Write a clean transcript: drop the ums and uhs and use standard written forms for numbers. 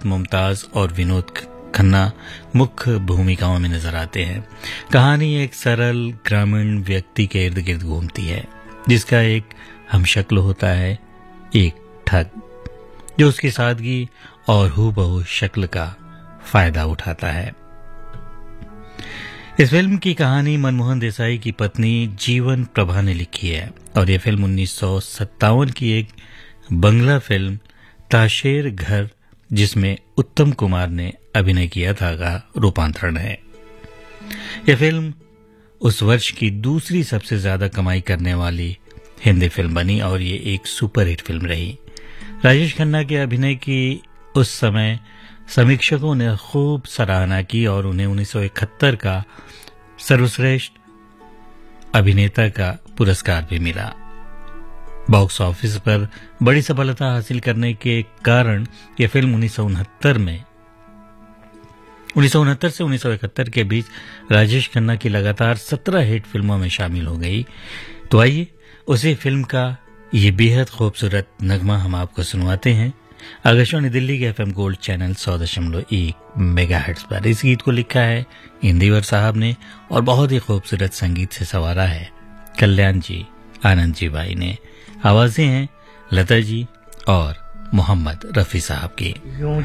नुसरत, मुमताज और विनोद खन्ना मुख्य भूमिकाओं में नजर आते हैं। कहानी एक सरल ग्रामीण व्यक्ति के इर्द गिर्द घूमती है, जिसका एक हमशक्ल होता है, एक ठग, जो उसकी सादगी और हूबहू शक्ल का फायदा उठाता है। इस फिल्म की कहानी मनमोहन देसाई की पत्नी जीवन प्रभा ने लिखी है और यह फिल्म 1957 की एक बंगला फिल्म ताशेर घर, जिसमें उत्तम कुमार ने अभिनय किया था, का रूपांतरण है। यह फिल्म उस वर्ष की दूसरी सबसे ज्यादा कमाई करने वाली हिंदी फिल्म बनी और ये एक सुपरहिट फिल्म रही। राजेश खन्ना के अभिनय की उस समय समीक्षकों ने खूब सराहना की और उन्हें 1971 का सर्वश्रेष्ठ अभिनेता का पुरस्कार भी मिला। बॉक्स ऑफिस पर बड़ी सफलता हासिल करने के कारण यह फिल्म 1969 से 1971 के बीच राजेश खन्ना की लगातार 17 हिट फिल्मों में शामिल हो गई। तो आइए उसी फिल्म का ये बेहद खूबसूरत नगमा हम आपको सुनवाते हैं आकाशवाणी दिल्ली के FM गोल्ड चैनल 100.1 मेगाहर्ट्ज पर। इस गीत को लिखा है इंदिवर साहब ने और बहुत ही खूबसूरत संगीत से संवारा है कल्याण जी, आनंद जी भाई ने। आवाजें हैं लता जी और मोहम्मद रफी साहब की।